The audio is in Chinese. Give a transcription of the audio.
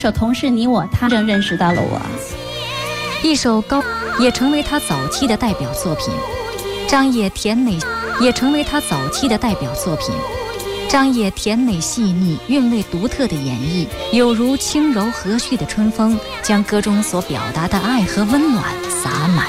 首同是你我他正认识到了我。 一首高也成为他早期的代表作品。张也甜美也成为他早期的代表作品。张也甜美细腻、韵味独特的演绎，有如轻柔和煦的春风，将歌中所表达的爱和温暖洒满